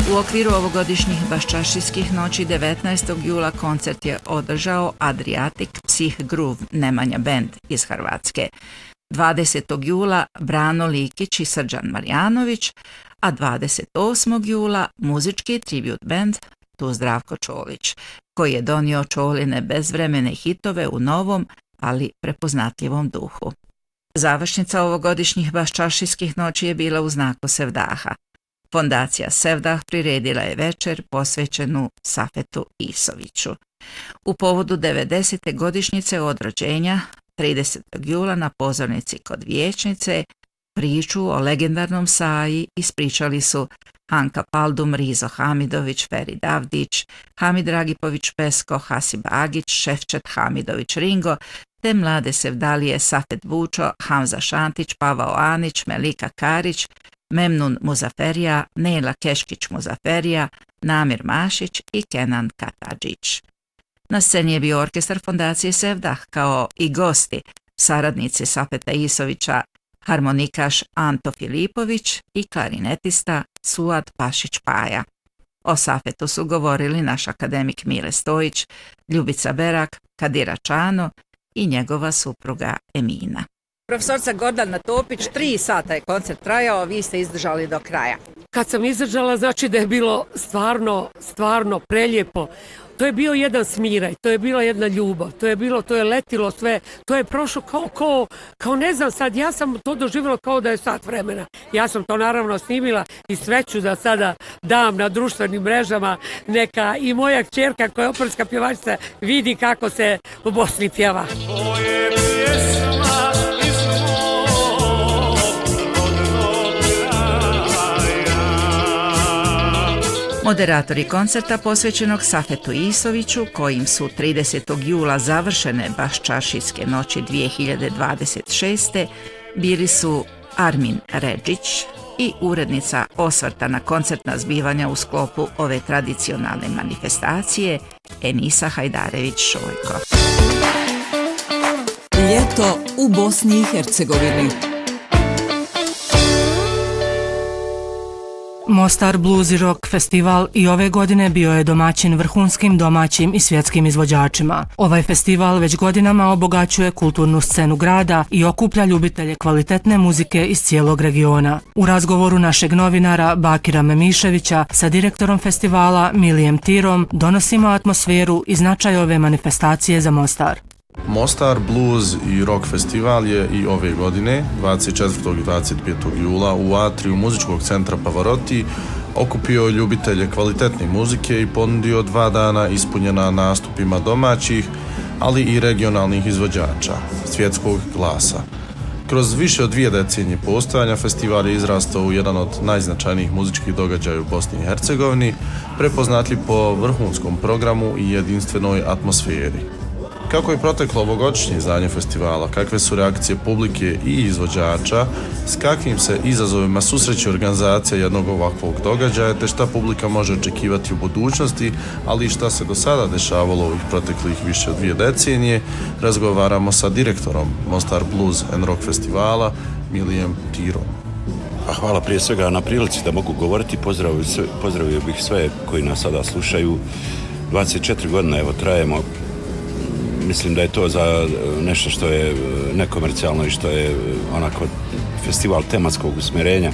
U okviru ovogodišnjih Baščaršijskih noći 19. jula koncert je održao Adriatic Psih Groove Nemanja Band iz Hrvatske. 20. jula Brano Likić i Srđan Marjanović, a 28. jula muzički tribute band Tu Zdravko Čolić, koji je donio Čoline bezvremene hitove u novom, ali prepoznatljivom duhu. Završnica ovogodišnjih Baščaršijskih noći je bila u znaku Sevdaha. Fondacija Sevdah priredila je večer posvećenu Safetu Isoviću. U povodu 90. godišnjice od rođenja, 30. jula na pozornici kod Vijećnice, priču o legendarnom Saji ispričali su Hanka Paldum, Rizo Hamidović, Ferid Avdić, Hamid Dragipović Pesko, Hasib Agić, Šefčet Hamidović Ringo, te mlade sevdalije Safet Vučo, Hamza Šantić, Pavao Anić, Melika Karić, Memnun Muzaferija, Nela Keškić Muzaferija, Namir Mašić i Kenan Katadžić. Na sceni je bio orkestar fondacije Sevdah kao i gosti, saradnici Safeta Isovića, harmonikaš Anto Filipović i klarinetista Suad Pašić-Paja. O Safetu su govorili naš akademik Mile Stojić, Ljubica Berak, Kadira Čano i njegova supruga Emina. Profesorca Gordana Topić, 3 sata je koncert trajao, vi ste izdržali do kraja. Kad sam izdržala, znači da je bilo stvarno prelijepo. To je bio jedan smiraj, to je bila jedna ljubav, to je letilo sve, to je prošlo kao ne znam sad, ja sam to doživjela kao da je sat vremena. Ja sam to naravno snimila i sve ću da sada dam na društvenim mrežama, neka i moja kćerka koja je operska pjevačica vidi kako se u Bosni pjeva. Moderatori koncerta posvećenog Safetu Isoviću, kojim su 30. jula završene Baščaršijske noći 2026. bili su Armin Redžić i urednica osvrta na koncertna zbivanja u sklopu ove tradicionalne manifestacije Enisa Hajdarević-Šojko. Ljeto u Bosni i Hercegovini. Mostar Blues i Rock festival i ove godine bio je domaćin vrhunskim domaćim i svjetskim izvođačima. Ovaj festival već godinama obogaćuje kulturnu scenu grada i okuplja ljubitelje kvalitetne muzike iz cijelog regiona. U razgovoru našeg novinara Bakira Memiševića sa direktorom festivala Milijem Tirom donosimo atmosferu i značaj ove manifestacije za Mostar. Mostar Blues i Rock festival je i ove godine, 24. i 25. jula, u atriju muzičkog centra Pavarotti okupio ljubitelje kvalitetne muzike i ponudio 2 dana ispunjena nastupima domaćih, ali i regionalnih izvođača, svjetskog glasa. Kroz više od 2 decenije postojanja festival je izrastao u jedan od najznačajnijih muzičkih događaja u Bosni i Hercegovini, prepoznatljiv po vrhunskom programu i jedinstvenoj atmosferi. Kako je proteklo ovogodišnje izdanje festivala, kakve su reakcije publike i izvođača, s kakvim se izazovima susreće organizacija jednog ovakvog događaja, te šta publika može očekivati u budućnosti, ali i šta se do sada dešavalo u ovih proteklih više od 2 decenije, razgovaramo sa direktorom Mostar Blues and Rock festivala, Milijem Tirom. Hvala prije svega na prilici da mogu govoriti, pozdravio bih sve koji nas sada slušaju. 24 godine evo trajemo. Mislim da je to za nešto što je nekomercijalno i što je onako festival tematskog usmjerenja.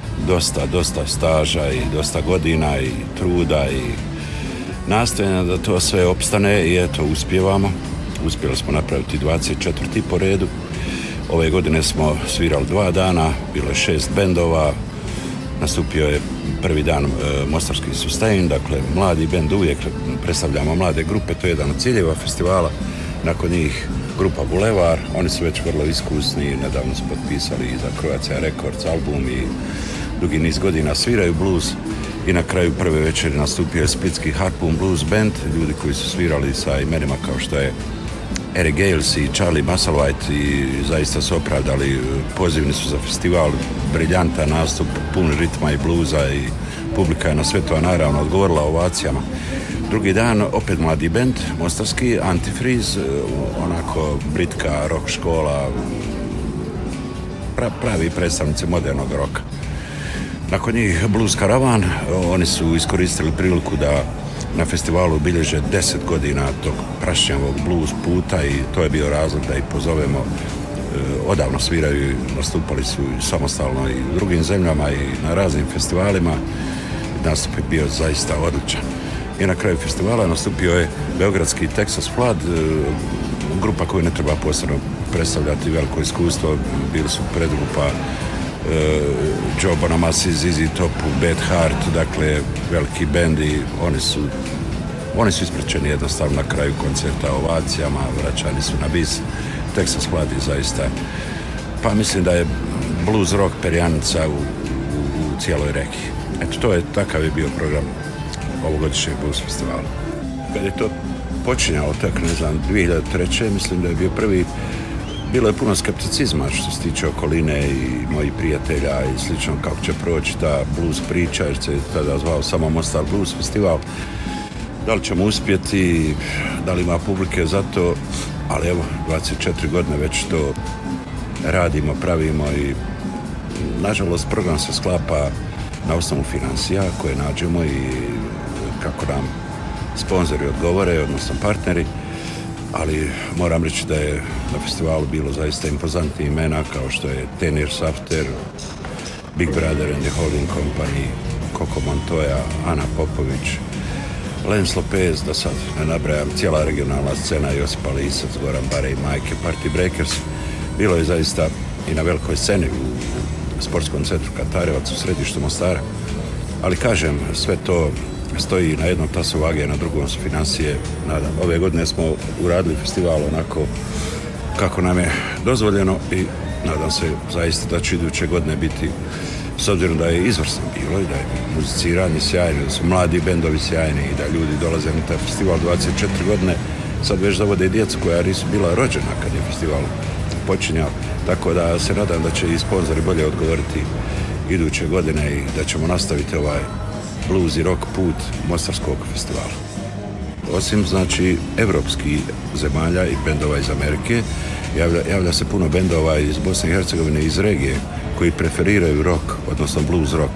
Dosta staža i dosta godina i truda i nastojanja da to sve opstane i eto uspijevamo. Uspjeli smo napraviti 24. po redu. Ove godine smo svirali 2 dana, bilo je 6 bendova. Nastupio je prvi dan Mostarski Sustain, dakle mladi bend, uvijek predstavljamo mlade grupe, to je jedan od ciljeva festivala. Nakon njih grupa Bulevar, oni su već vrlo iskusni, nedavno su potpisali i za Croatia Records album i dugi niz godina sviraju blues. I na kraju prve večeri nastupio je splitski Harpoon Blues Band, ljudi koji su svirali sa imenima kao što je Eric Gales i Charlie Musselwhite i zaista su opravdali, pozivni su za festival, briljantan nastup, pun ritma i bluza i publika je na sve to naravno odgovorila ovacijama. Drugi dan opet mladi bend, mostarski, Antifreeze, onako britka rock škola, pravi predstavnici modernog roka. Nakon njih Blues Karavan, oni su iskoristili priliku da na festivalu obilježe 10 godina tog prašnjavog blues puta i to je bio razlog da ih pozovemo. Odavno sviraju, nastupali su samostalno i u drugim zemljama i na raznim festivalima. Nastup je bio zaista odličan. I na kraju festivala nastupio je beogradski Texas Flood, grupa koju ne treba posebno predstavljati, veliko iskustvo. Bili su predgrupa Joe Bonamassa, ZZ Top, Bad Heart, dakle veliki bend i oni su ispraćeni jednostavno na kraju koncerta ovacijama, vraćani su na bis. Texas Flood je zaista, pa mislim da je blues rock perjanica u cijeloj regiji. Eto, takav je bio program ovogodišnjeg blues festivala. Kad je to počinjalo, tak ne znam, 2003. mislim da je bio prvi. Bilo je puno skepticizma što se tiče okoline i mojih prijatelja i slično kako će proći ta blues priča, jer se tada zvao samo Mostar Blues Festival. Da li ćemo uspjeti, da li ima publike za to, ali evo, 24 godine već to radimo, pravimo i nažalost program se sklapa na osnovu financija koje nađemo i kako nam sponzori odgovore, odnosno partneri. Ali moram reći da je na festivalu bilo zaista impozantni imena kao što je Tenir Safter, Big Brother and the Holding Company, Coco Montoya, Ana Popović, Lens Lopez, da sad ne nabrajam, cijela regionalna scena, Josipa Lisac, Goran Bare i Majke, Party Breakers. Bilo je zaista i na velikoj sceni u sportskom centru Katarevac u središtu Mostara. Ali kažem, sve to stoji na jednom tasu vage, na drugom su financije. Ove godine smo uradili festival onako kako nam je dozvoljeno i nadam se zaista da će iduće godine biti, s obzirom da je izvrsno bilo i da je muziciranje sjajno, da su mladi bendovi sjajni i da ljudi dolaze na taj festival 24 godine, sad već zavode i djecu koja nisu bila rođena kad je festival počinjao, tako da se nadam da će i sponzori bolje odgovoriti iduće godine i da ćemo nastaviti ovaj blues i rock put Mostarskog festivala. Osim, znači, evropskih zemalja i bendova iz Amerike, javlja se puno bendova iz Bosne i Hercegovine, iz regije, koji preferiraju rock, odnosno blues rock.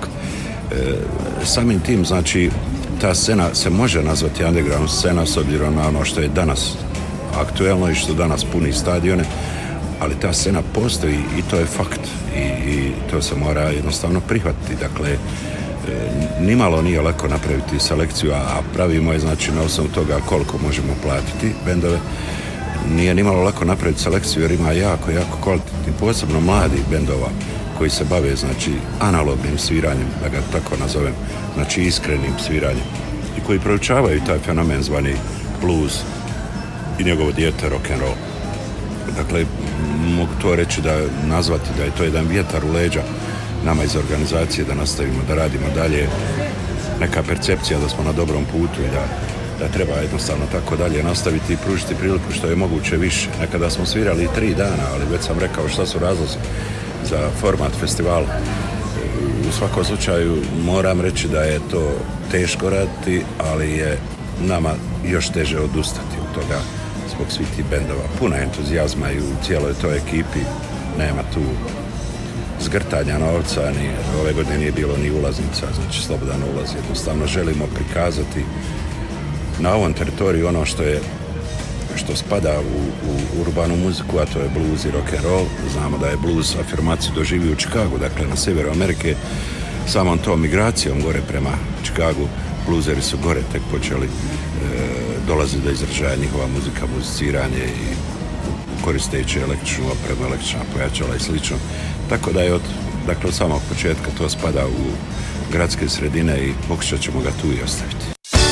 Samim tim, znači, ta scena se može nazvati underground scena s obzirom na ono što je danas aktuelno i što danas puni stadione, ali ta scena postoji i to je fakt i to se mora jednostavno prihvatiti. Dakle, nimalo nije lako napraviti selekciju, a pravimo je znači na osnovu toga koliko možemo platiti bendove. Nije nimalo lako napraviti selekciju jer ima jako kvalitetni, posebno mladi bendova koji se bave znači analognim sviranjem, da ga tako nazovem, znači iskrenim sviranjem i koji proučavaju taj fenomen zvani blues i njegovo dijete rock and roll. Dakle, mogu to reći nazvati da je to jedan vjetar u leđa nama iz organizacije da nastavimo, da radimo dalje, neka percepcija da smo na dobrom putu i da treba jednostavno tako dalje nastaviti i pružiti priliku što je moguće više. Nekada smo svirali 3 dana, ali već sam rekao šta su razlozi za format festivala. U svakom slučaju moram reći da je to teško raditi, ali je nama još teže odustati od toga zbog svih tih bendova. Puno entuzijazma i u cijeloj toj ekipi, nema tu zgrtanja novca, ni ove godine nije bilo ni ulaznica, znači slobodan ulaz. Jednostavno želimo prikazati na ovom teritoriju ono što spada u urbanu muziku, a to je blues i rock and roll. Znamo da je blues afirmaciju doživio u Chicagu, dakle na sjeveru Amerike, samom tom migracijom gore prema Chicagu, bluzeri su gore tek počeli dolaziti do izražaja njihova muzika, muziciranje i koristeći električnu opremu, električna pojačala i slično. Tako da je od samog početka to spada u gradske sredine i pokušat ćemo ga tu i ostaviti.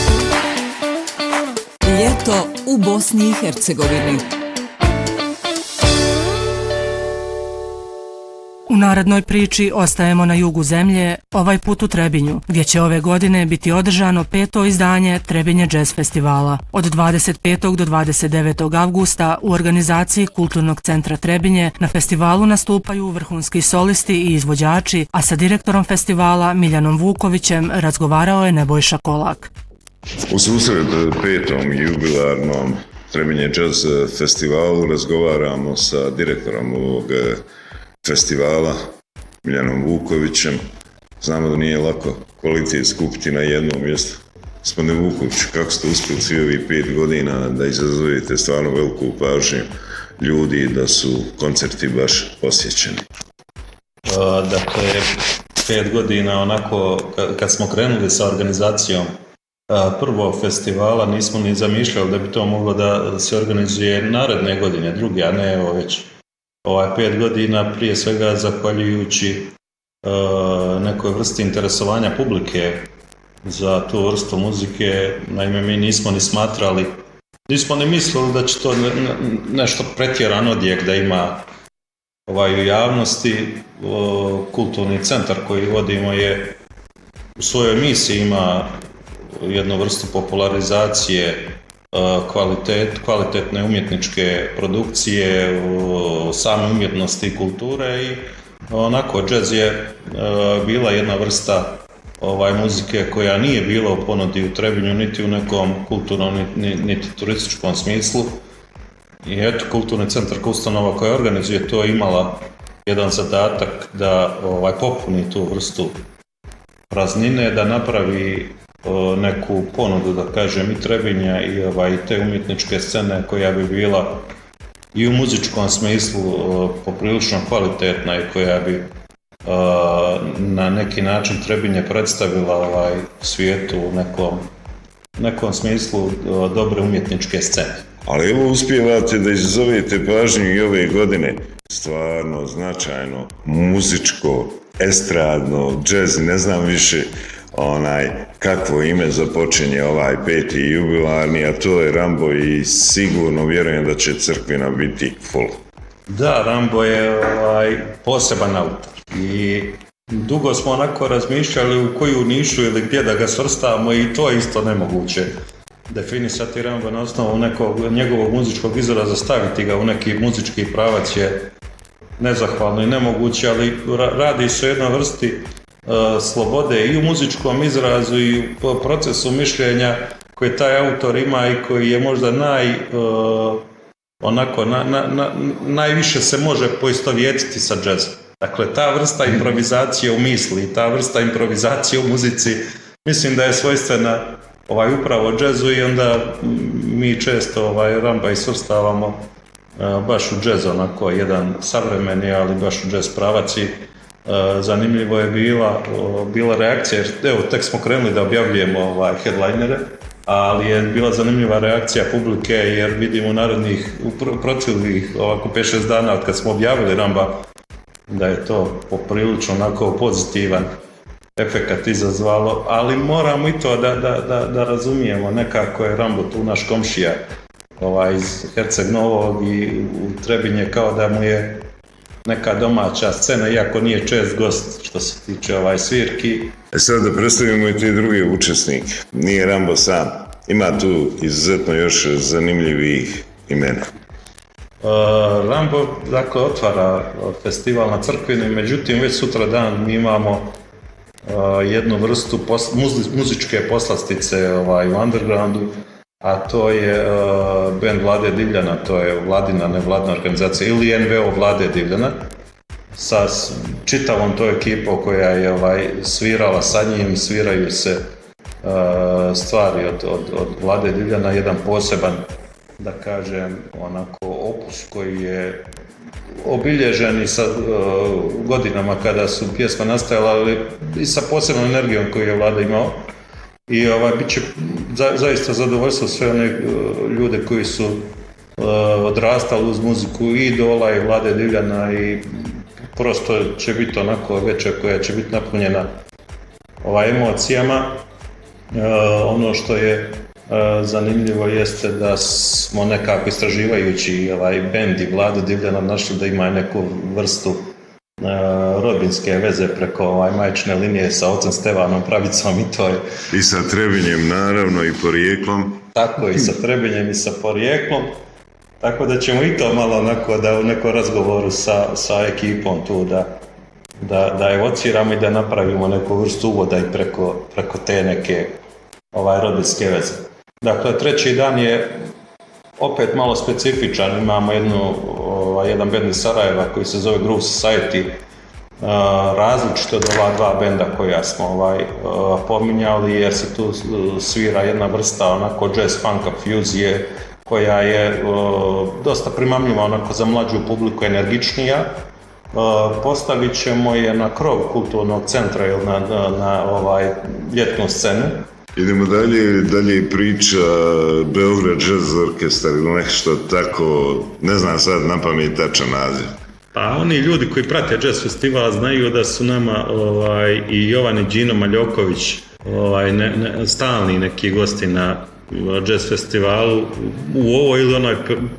Ljeto u Bosni i Hercegovini. U narednoj priči ostajemo na jugu zemlje, ovaj put u Trebinju, gdje će ove godine biti održano 5. izdanje Trebinje jazz festivala. Od 25. do 29. avgusta u organizaciji Kulturnog centra Trebinje na festivalu nastupaju vrhunski solisti i izvođači, a sa direktorom festivala Miljanom Vukovićem razgovarao je Nebojša Kolak. U susret 5. jubilarnom Trebinje jazz festivalu razgovaramo sa direktorom ovog festivala Miljanom Vukovićem Znamo da nije lako kvalitet skupiti na jednom mjestu. Gospodine Vuković, kako ste uspjeli svi ovih 5 godina da izazovete stvarno veliku pažnju ljudi, da su koncerti baš posjećeni? Dakle, 5 godina onako, kad smo krenuli sa organizacijom prvog festivala, nismo ni zamišljali da bi to moglo da se organizuje naredne godine, druge, a ne evo već 5 godina, prije svega zahvaljujući nekoj vrsti interesovanja publike za tu vrstu muzike. Naime, mi nismo ni smatrali, nismo ni mislili da će to nešto pretjeran odjek da ima u javnosti. Kulturni centar koji vodimo je u svojoj misiji ima jednu vrstu popularizacije kvalitetne umjetničke produkcije, same umjetnosti i kulture i onako džez je bila jedna vrsta muzike koja nije bila u ponudi u Trebinju niti u nekom kulturnom niti turističkom smislu. I eto, Kulturni centar kao ustanova koja organizuje to imala jedan zadatak da popuni tu vrstu praznine, da napravi neku ponudu, da kažem, i Trebinja i te umjetničke scene koja bi bila i u muzičkom smislu poprilično kvalitetna i koja bi na neki način Trebinje predstavila svijetu u nekom smislu dobre umjetničke scene. Ali evo uspijevate da izazovete pažnju i ove godine stvarno značajno muzičko, estradno, džez, ne znam više kakvo ime započinje ovaj 5. jubilarni, a to je Rambo i sigurno vjerujem da će Crkvina biti full. Da, Rambo je poseban autor i dugo smo onako razmišljali u koju nišu ili gdje da ga svrstavamo i to je isto nemoguće definisati. Rambo na osnovu nekog njegovog muzičkog izraza, staviti ga u neki muzički pravac je nezahvalno i nemoguće, ali radi se o jednoj vrsti slobode i u muzičkom izrazu i u procesu mišljenja koji taj autor ima i koji je možda najviše se može poistovjetiti sa džezom. Dakle, ta vrsta improvizacije u misli, ta vrsta improvizacije u muzici, mislim da je svojstvena upravo džezu i onda mi često Ramba i svrstavamo baš u džez, onako jedan savremeni, ali baš u džez pravac. Zanimljivo je bila reakcija, jer evo tek smo krenuli da objavljujemo headlinere, ali je bila zanimljiva reakcija publike jer vidimo narednih, protivnih ovako 5-6 dana od kad smo objavili Ramba, da je to poprilično onako pozitivan efekat izazvalo, ali moramo i to da razumijemo, nekako je Rambo tu naš komšija iz Herceg Novog i u Trebinje kao da mu je neka domaća scena, iako nije čest gost što se tiče svirki. Sad da predstavimo i te druge učesnike, nije Rambo sam, ima tu izuzetno još zanimljivih imena. Rambo, dakle, otvara festival na Crkvini, međutim već sutra dan mi imamo jednu vrstu muzičke poslastice u undergroundu, a to je band Vlade Divljana, to je vladina nevladna organizacija ili NVO Vlade Divljana, sa čitavom to ekipom koja je svirala sa njim, sviraju se stvari od Vlade Divljana, jedan poseban, da kažem, onako opus koji je obilježen i sa godinama kada su pjesma nastajala, ali i sa posebnom energijom koju je Vlada imao. I bit će zaista zadovoljstvo sve one ljude koji su odrastali uz muziku i Idola i Vlade Divljana i prosto će biti onako večer koja će biti napunjena emocijama. Ono što je zanimljivo jeste da smo nekako istraživajući bend i Vladu Divljana našli da ima neku vrstu rodbinske veze preko majčine linije sa ocem Stevanom Pravicom i to je... I sa Trebinjem naravno i porijeklom. Tako, i sa Trebinjem i sa porijeklom. Tako da ćemo i to malo onako da u nekom razgovoru sa ekipom tu da evociramo i da napravimo neku vrstu uvoda i preko te neke rodbinske veze. Dakle, treći dan je opet malo specifičan, imamo jedan band iz Sarajeva koji se zove Groove Society različito od ova dva benda koja smo pominjali, jer se tu svira jedna vrsta onako jazz funka fuzije koja je dosta primamljiva onako za mlađu publiku, energičnija. Postavit ćemo je na krov kulturnog centra ili na ljetnu scenu. Idemo dalje priča Beograd Jazz Orkestar ili nešto tako, ne znam sad napamet tačan naziv. Pa oni ljudi koji prate jazz festival znaju da su nama i Jovan i Đino Maljoković stalni neki gosti na jazz festivalu u ovoj ili onoj